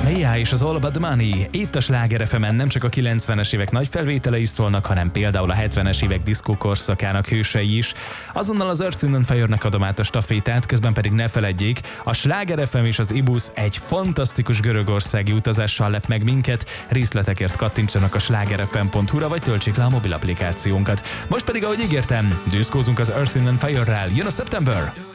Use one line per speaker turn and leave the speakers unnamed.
Mia és az All About The Money. Itt a Sláger FM-en nem csak a 90-es évek nagy felvételei szólnak, hanem például a 70-es évek diszkó korszakának hősei is. Azonnal az Earth, Wind & Fire-nek adom át a stafétát, közben pedig ne feledjék, a Sláger FM és az Ibus egy fantasztikus görögországi utazással lep meg minket. Részletekért kattintsanak a slágerfm.hu-ra, vagy töltsék le a mobil applikációnkat. Most pedig, ahogy ígértem, düszkózunk az Earth, Wind & Fire-rel. Jön a September!